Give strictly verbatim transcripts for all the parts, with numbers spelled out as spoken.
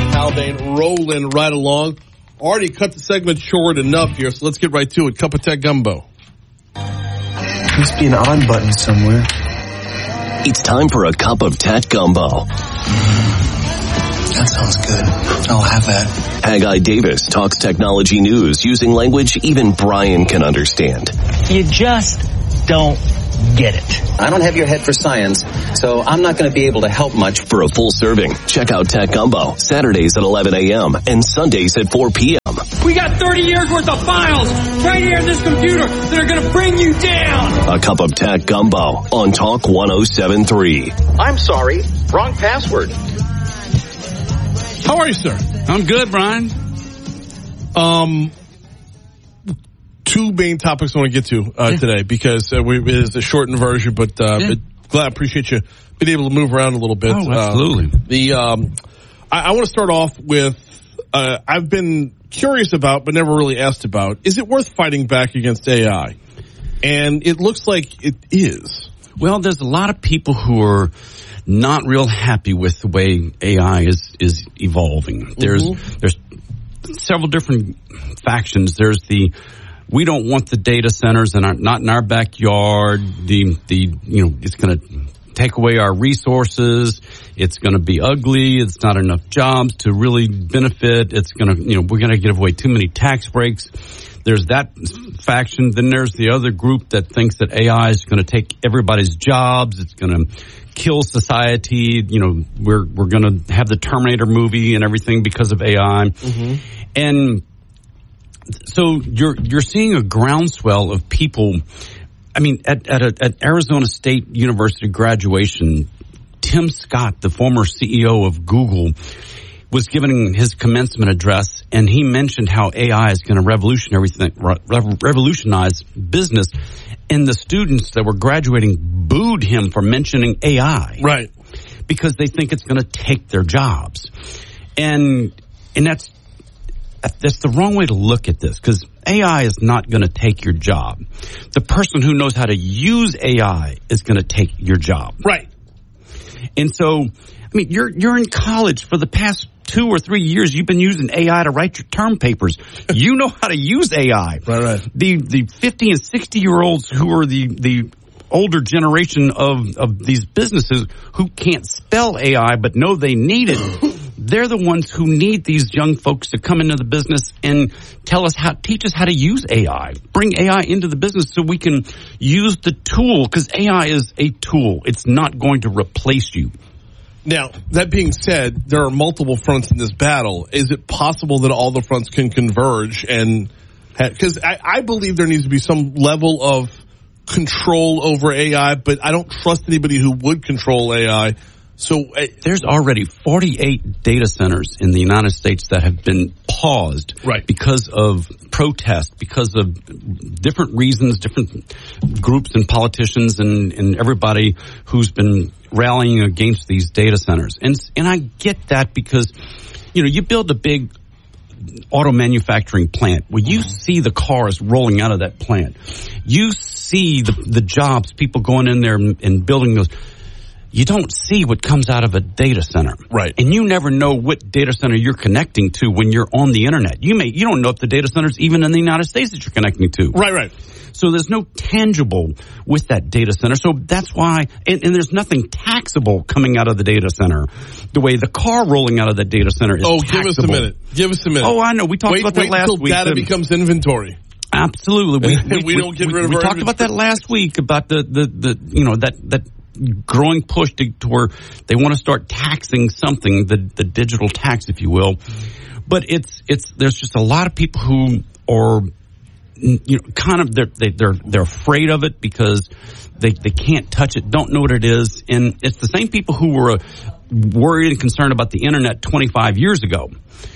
Haldane rolling right along. Already cut the segment short enough here, so let's get right to it. Cup of Tech Gumbo. There must be an on button somewhere. It's time for a Cup of Tech Gumbo. That sounds good. I'll have that. Haggai Davis talks technology news using language even Brian can understand. You just don't get it. I don't have your head for science, so I'm not going to be able to help much. For a full serving, check out Tech Gumbo, Saturdays at eleven a.m. and Sundays at four p.m. We got thirty years worth of files right here in this computer that are going to bring you down. A Cup of Tech Gumbo on Talk one oh seven point three. I'm sorry, wrong password. How are you, sir? I'm good, Brian. Um, two main topics I want to get to uh, yeah. today because uh, we, it is a shortened version, but, uh, yeah. but glad, appreciate you being able to move around a little bit. Oh, absolutely. Uh, the um, I, I want to start off with uh, I've been curious about, but never really asked about. Is it worth fighting back against A I? And it looks like it is. Well, there's a lot of people who are not real happy with the way A I is is evolving. There's mm-hmm. there's several different factions. There's the we don't want the data centers and not in our backyard. The the you know it's going to take away our resources. It's going to be ugly. It's not enough jobs to really benefit. It's going to you know we're going to give away too many tax breaks. There's that faction. Then there's the other group that thinks that A I is going to take everybody's jobs. It's going to kill society. You know, we're we're going to have the Terminator movie and everything because of A I. Mm-hmm. And so you're you're seeing a groundswell of people. I mean, at at, a, at Arizona State University graduation, Tim Scott, the former C E O of Google, was giving his commencement address, and he mentioned how A I is going to revolutionize everything, revolutionize business. And the students that were graduating booed him for mentioning A I, right? Because they think it's going to take their jobs, and and that's that's the wrong way to look at this, because A I is not going to take your job. The person who knows how to use A I is going to take your job, right? And so, I mean, you're you're in college for the past two or three years. You've been using A I to write your term papers. You know how to use A I. Right, right. The the fifty and sixty year olds who are the the older generation of of these businesses who can't spell A I but know they need it. They're the ones who need these young folks to come into the business and tell us how, teach us how to use A I. Bring A I into the business so we can use the tool, because A I is a tool. It's not going to replace you. Now, that being said, there are multiple fronts in this battle. Is it possible that all the fronts can converge? And because I, I believe there needs to be some level of control over A I, but I don't trust anybody who would control A I. So uh, there's already forty-eight data centers in the United States that have been paused, right, because of protest, because of different reasons, different groups and politicians and, and everybody who's been rallying against these data centers. And and I get that, because, you know, you build a big auto manufacturing plant where you see the cars rolling out of that plant. You see the, the jobs, people going in there and, and building those. You don't see what comes out of a data center. Right. And you never know what data center you're connecting to when you're on the internet. You may you don't know if the data center's even in the United States that you're connecting to. Right, right. So there's no tangible with that data center. So that's why, and, and there's nothing taxable coming out of the data center. The way the car rolling out of the data center is oh, taxable. give us a minute. Give us a minute. Oh, I know. We talked wait, about that wait last until week. Data The, becomes inventory. Absolutely. We, we, we don't get we, rid of we our talked about that last week, about the, the, the you know, that, that growing push to, to where they want to start taxing something, the, the digital tax, if you will. But it's, it's, there's just a lot of people who are, you know, kind of, they're, they, they're, they're afraid of it because they, they can't touch it, don't know what it is. And it's the same people who were worried and concerned about the internet twenty-five years ago.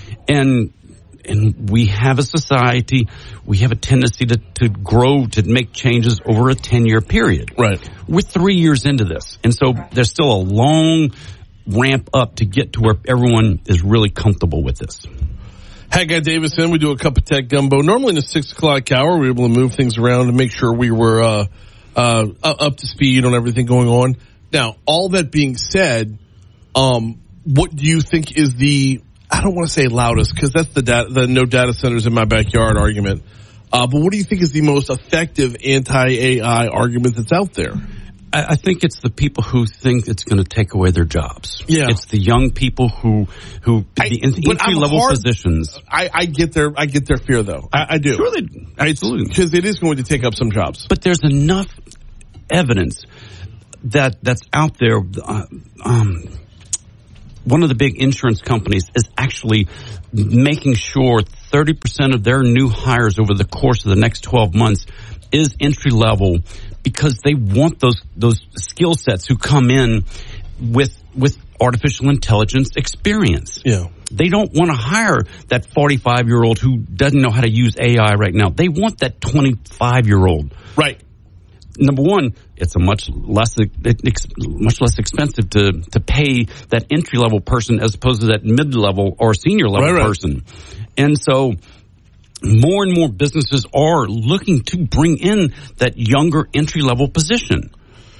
And, And we have a society, we have a tendency to, to grow, to make changes over a ten-year period. Right. We're three years into this. And so there's still a long ramp up to get to where everyone is really comfortable with this. Haggai Davison, we do a Cup of Tech Gumbo. Normally in the six o'clock hour, we're able to move things around and make sure we were uh, uh, up to speed on everything going on. Now, all that being said, um, what do you think is the... I don't want to say loudest because that's the data, the no data centers in my backyard argument. Uh, but what do you think is the most effective anti-A I argument that's out there? I, I think it's the people who think it's going to take away their jobs. Yeah. It's the young people who, who, I, the entry level hard, positions. I, I get their, I get their fear though. I, I do. Sure they, absolutely. Because it is going to take up some jobs. But there's enough evidence that, that's out there, uh, um, one of the big insurance companies is actually making sure thirty percent of their new hires over the course of the next twelve months is entry level because they want those those skill sets who come in with with artificial intelligence experience. Yeah. They don't want to hire that forty-five-year-old who doesn't know how to use A I right now. They want that twenty-five-year-old. Right. Number one, it's a much less it's much less expensive to to pay that entry level person as opposed to that mid level or senior level right, right. person, and so more and more businesses are looking to bring in that younger entry level position.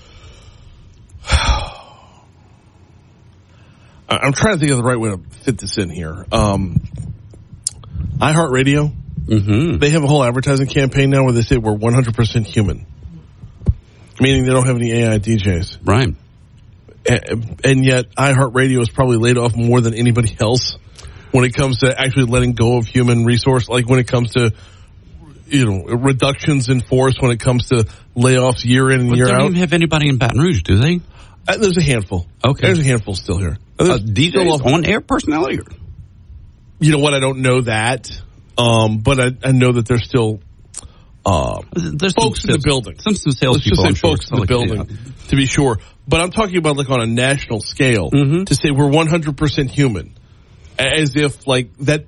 I'm trying to think of the right way to fit this in here. Um, iHeartRadio, mm-hmm. they have a whole advertising campaign now where they say we're one hundred percent human. Meaning they don't have any A I D Js. Right. And, and yet iHeartRadio has probably laid off more than anybody else when it comes to actually letting go of human resource. Like when it comes to, you know, reductions in force, when it comes to layoffs year in and but year out. They don't out. even have anybody in Baton Rouge, do they? Uh, there's a handful. Okay. There's a handful still here. Uh, D Js on-air personality? You know what? I don't know that. Um, but I, I know that there's still... Uh, There's folks in sales, the building. Some, some salespeople, Let's just say I'm folks sure. in the building, yeah. to be sure. But I'm talking about like on a national scale mm-hmm. to say we're one hundred percent human. As if like that,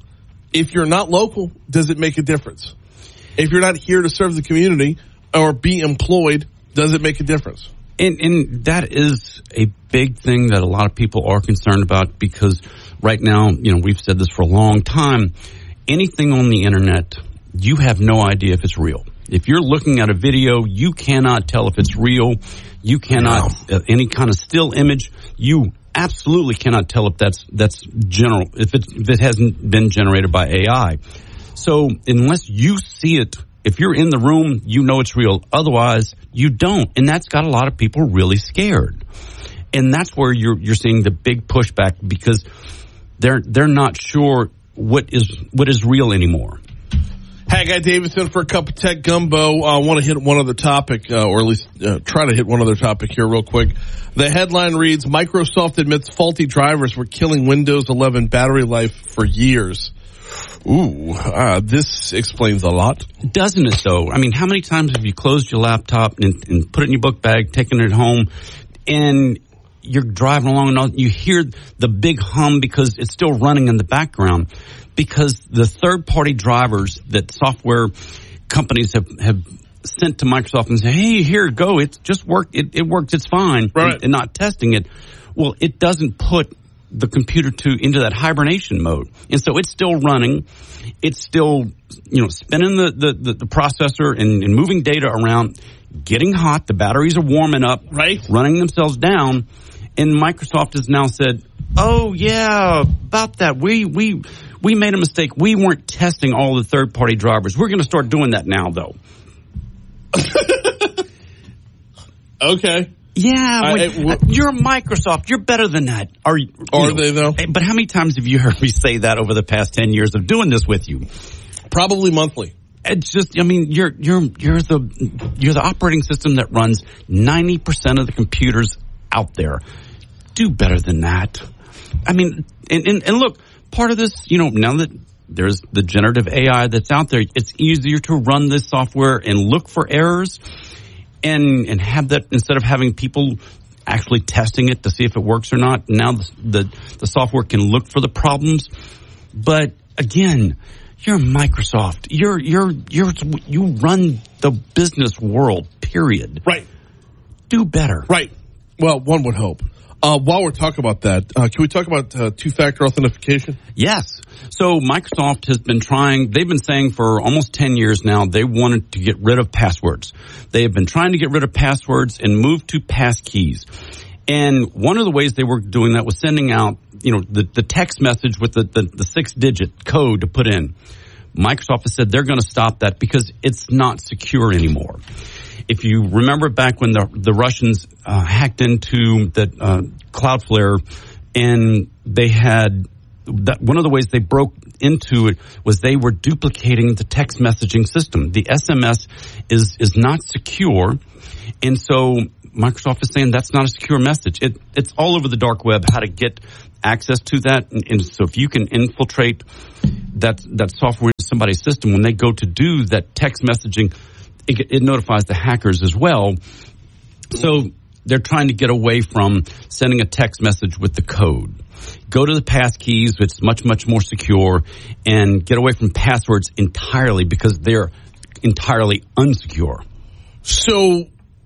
if you're not local, does it make a difference? If you're not here to serve the community or be employed, does it make a difference? And, and that is a big thing that a lot of people are concerned about because right now, you know, we've said this for a long time. Anything on the internet, you have no idea if it's real. If you're looking at a video, you cannot tell if it's real. You cannot, no. uh, any kind of still image, you absolutely cannot tell if that's, that's general, if it, if it hasn't been generated by A I. So unless you see it, if you're in the room, you know it's real. Otherwise, you don't. And that's got a lot of people really scared. And that's where you're, you're seeing the big pushback because they're, they're not sure what is, what is real anymore. Haggai Davidson for a cup of tech gumbo. I uh, want to hit one other topic, uh, or at least uh, try to hit one other topic here real quick. The headline reads, Microsoft admits faulty drivers were killing Windows eleven battery life for years. Ooh, uh, this explains a lot. Doesn't it, though? I mean, how many times have you closed your laptop and, and put it in your book bag, taken it home, and you're driving along and all, you hear the big hum because it's still running in the background? Because the third-party drivers that software companies have, have sent to Microsoft and say, hey, here, go, it just worked, it, it works, it's fine, right. and, and not testing it. Well, it doesn't put the computer to into that hibernation mode. And so it's still running. It's still, you know, spinning the, the, the, the processor and, and moving data around, getting hot. The batteries are warming up, right, running themselves down. And Microsoft has now said, oh, yeah, about that. We, we, we made a mistake. We weren't testing all the third-party drivers. We're going to start doing that now, though. Okay. Yeah, I, when, I, w- you're Microsoft. You're better than that. Are, you are know, they, though? But how many times have you heard me say that over the past ten years of doing this with you? Probably monthly. It's just, I mean, you're you're you're the you're the operating system that runs ninety percent of the computers out there. Do better than that. I mean, and, and, and look, part of this, you know, now that there's the generative A I that's out there, it's easier to run this software and look for errors and and have that instead of having people actually testing it to see if it works or not. Now the the, the software can look for the problems. But again, you're Microsoft. You're you're you're you run the business world, period. Right. Do better. Right. Well, one would hope. Uh, while we're talking about that, uh, can we talk about uh, two-factor authentication? Yes. So Microsoft has been trying, they've been saying for almost ten years now, they wanted to get rid of passwords. They have been trying to get rid of passwords and move to passkeys. And one of the ways they were doing that was sending out you know, the, the text message with the, the, the six-digit code to put in. Microsoft has said they're going to stop that because it's not secure anymore. If you remember back when the the Russians uh, hacked into the uh, Cloudflare, and they had that, one of the ways they broke into it was they were duplicating the text messaging system. The S M S is is not secure, and so Microsoft is saying that's not a secure message. It it's all over the dark web how to get access to that, and, and so if you can infiltrate that that software into somebody's system, when they go to do that text messaging, it, it notifies the hackers as well. So they're trying to get away from sending a text message with the code. Go to the passkeys, it's much, much more secure, and get away from passwords entirely because they're entirely unsecure. So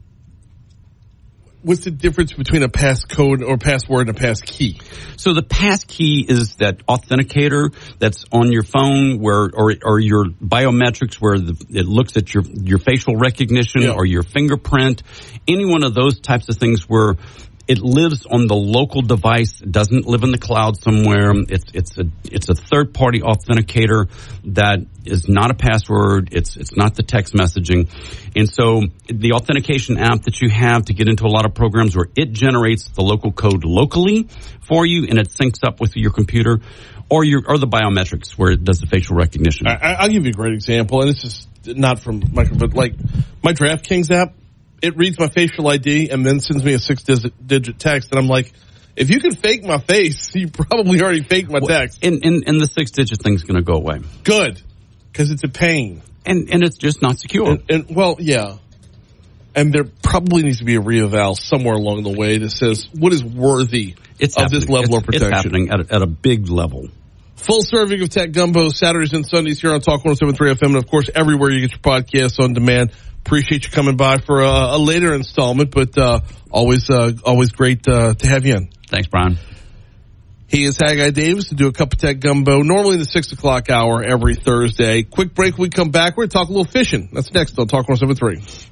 what's the difference between a passcode or password and a passkey? So the passkey is that authenticator that's on your phone where, or, or your biometrics where the, it looks at your, your facial recognition, yeah, or your fingerprint. Any one of those types of things where it lives on the local device. It doesn't live in the cloud somewhere. It's it's a it's a third party authenticator that is not a password. It's it's not the text messaging, and so the authentication app that you have to get into a lot of programs where it generates the local code locally for you and it syncs up with your computer, or your or the biometrics where it does the facial recognition. I, I'll give you a great example, and this is not from Microsoft, but like my DraftKings app. It reads my facial I D and then sends me a six-digit text, and I'm like, if you can fake my face, you probably already faked my text. And, and, and the six-digit thing's going to go away. Good, because it's a pain. And and it's just not secure. And, and well, yeah. And there probably needs to be a re-eval somewhere along the way that says what is worthy it's of this level it's, of protection. It's happening at a, at a big level. Full serving of Tech Gumbo, Saturdays and Sundays here on Talk one oh seven point three F M, and of course everywhere you get your podcasts on demand. Appreciate you coming by for a, a later installment, but uh, always uh, always great uh, to have you in. Thanks, Brian. He is Haggai Davis to do a cup of Tech Gumbo, normally in the six o'clock hour every Thursday. Quick break, we come back, we're going to talk a little fishing. That's next on Talk one oh seven point three.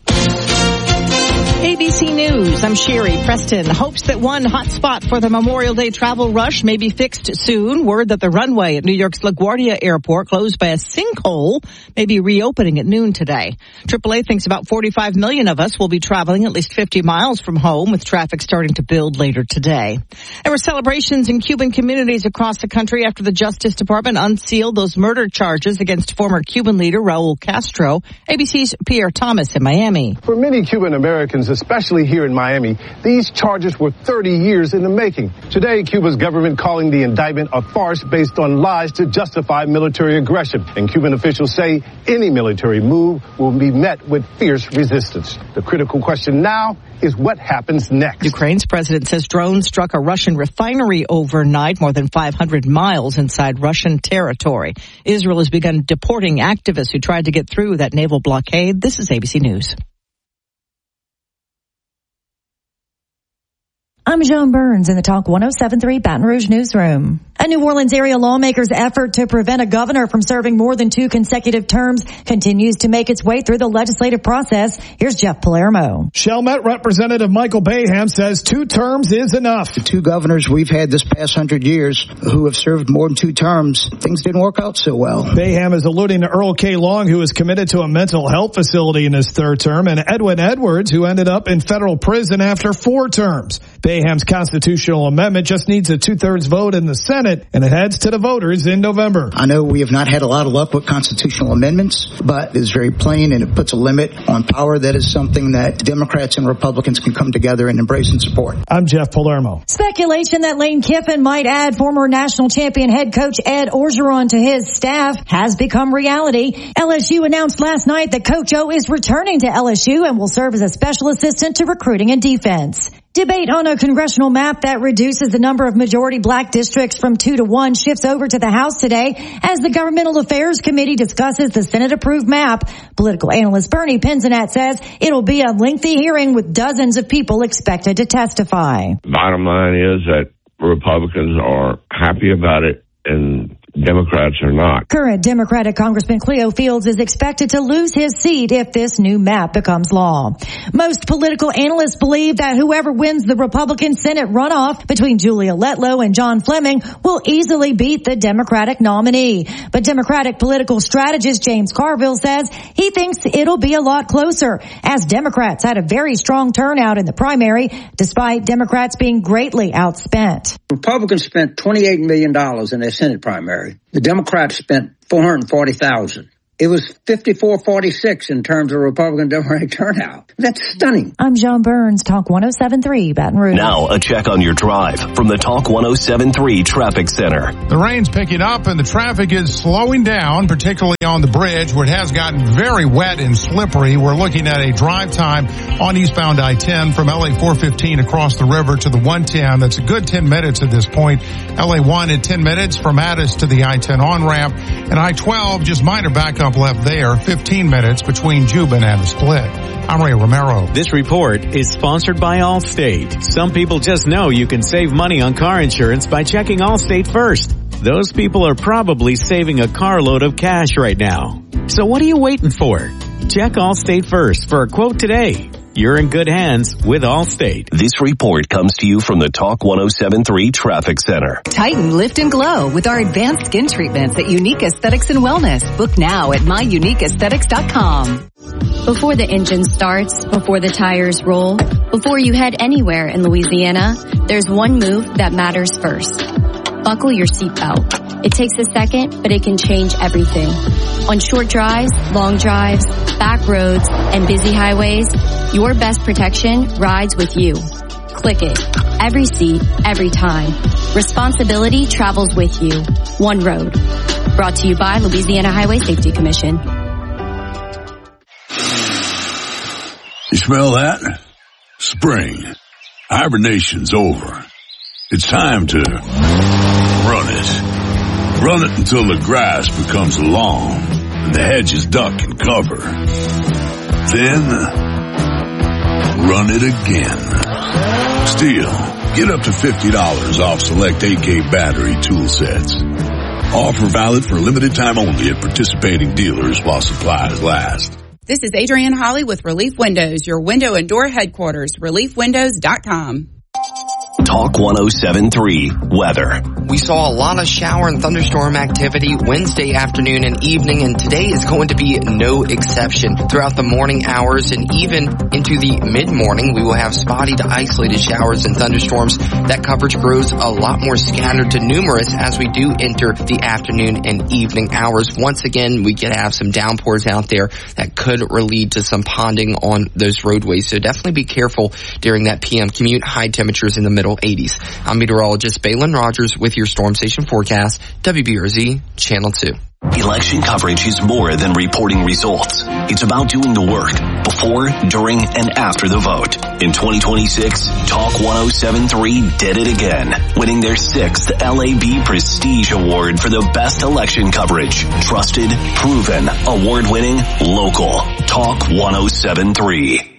A B C News, I'm Sherry Preston. Hopes that one hotspot for the Memorial Day travel rush may be fixed soon. Word that the runway at New York's LaGuardia Airport, closed by a sinkhole, may be reopening at noon today. triple A thinks about forty-five million of us will be traveling at least fifty miles from home, with traffic starting to build later today. There were celebrations in Cuban communities across the country after the Justice Department unsealed those murder charges against former Cuban leader Raul Castro. A B C's Pierre Thomas in Miami. For many Cuban Americans, especially here in Miami, these charges were thirty years in the making. Today, Cuba's government calling the indictment a farce based on lies to justify military aggression. And Cuban officials say any military move will be met with fierce resistance. The critical question now is what happens next. Ukraine's president says drones struck a Russian refinery overnight, more than five hundred miles inside Russian territory. Israel has begun deporting activists who tried to get through that naval blockade. This is A B C News. I'm Joan Burns in the Talk one oh seven point three Baton Rouge newsroom. A New Orleans area lawmaker's effort to prevent a governor from serving more than two consecutive terms continues to make its way through the legislative process. Here's Jeff Palermo. Chalmette Representative Michael Baham says two terms is enough. The two governors we've had this past hundred years who have served more than two terms, things didn't work out so well. Baham is alluding to Earl K. Long, who is committed to a mental health facility in his third term, and Edwin Edwards, who ended up in federal prison after four terms. Baham's constitutional amendment just needs a two-thirds vote in the Senate, and it heads to the voters in November. I know we have not had a lot of luck with constitutional amendments, but it's very plain and it puts a limit on power. That is something that Democrats and Republicans can come together and embrace and support. I'm Jeff Palermo. Speculation that Lane Kiffin might add former national champion head coach Ed Orgeron to his staff has become reality. L S U announced last night that Coach O is returning to L S U and will serve as a special assistant to recruiting and defense. Debate on a congressional map that reduces the number of majority black districts from two to one shifts over to the House today as the Governmental Affairs Committee discusses the Senate-approved map. Political analyst Bernie Pinzinat says it'll be a lengthy hearing with dozens of people expected to testify. Bottom line is that Republicans are happy about it, and Democrats are not. Current Democratic Congressman Cleo Fields is expected to lose his seat if this new map becomes law. Most political analysts believe that whoever wins the Republican Senate runoff between Julia Letlow and John Fleming will easily beat the Democratic nominee. But Democratic political strategist James Carville says he thinks it'll be a lot closer, as Democrats had a very strong turnout in the primary, despite Democrats being greatly outspent. Republicans spent twenty-eight million dollars in their Senate primary. The Democrats spent four hundred forty thousand dollars. It was fifty-four forty-six in terms of Republican Democratic turnout. That's stunning. I'm John Burns, Talk one oh seven point three, Baton Rouge. Now a check on your drive from the Talk one oh seven point three Traffic Center. The rain's picking up and the traffic is slowing down, particularly on the bridge where it has gotten very wet and slippery. We're looking at a drive time on eastbound I ten from L A four fifteen across the river to the one ten. That's a good ten minutes at this point. L A one at ten minutes from Addis to the I ten on-ramp. And I twelve, just minor backup left there, fifteen minutes between Juban and the Split. I'm Ray Romero. This report is sponsored by Allstate. Some people just know you can save money on car insurance by checking Allstate first. Those people are probably saving a carload of cash right now. So what are you waiting for? Check Allstate first for a quote today. You're in good hands with Allstate. This report comes to you from the Talk one oh seven point three Traffic Center. Tighten, lift, and glow with our advanced skin treatments at Unique Aesthetics and Wellness. Book now at my unique aesthetics dot com. Before the engine starts, before the tires roll, before you head anywhere in Louisiana, there's one move that matters first. Buckle your seatbelt. It takes a second, but it can change everything. On short drives, long drives, back roads, and busy highways, your best protection rides with you. Click it. Every seat, every time. Responsibility travels with you. One road. Brought to you by Louisiana Highway Safety Commission. You smell that? Spring. Hibernation's over. It's time to run it. Run it until the grass becomes lawn and the hedges duck and cover. Then, run it again. Still, get up to fifty dollars off select A K battery tool sets. Offer valid for a limited time only at participating dealers while supplies last. This is Adrienne Holly with Relief Windows, your window and door headquarters, relief windows dot com. Talk one oh seven point three Weather. We saw a lot of shower and thunderstorm activity Wednesday afternoon and evening, and today is going to be no exception. Throughout the morning hours and even into the mid-morning, we will have spotty to isolated showers and thunderstorms. That coverage grows a lot more scattered to numerous as we do enter the afternoon and evening hours. Once again, we could have some downpours out there that could lead to some ponding on those roadways, so definitely be careful during that P M commute. High temperatures in the middle eighties. I'm meteorologist Balin Rogers with your Storm Station forecast, W B R Z Channel two. Election coverage is more than reporting results. It's about doing the work before, during, and after the vote. In twenty twenty-six, Talk one oh seven point three did it again, winning their sixth L A B Prestige Award for the best election coverage. Trusted, proven, award-winning, local. Talk one oh seven point three.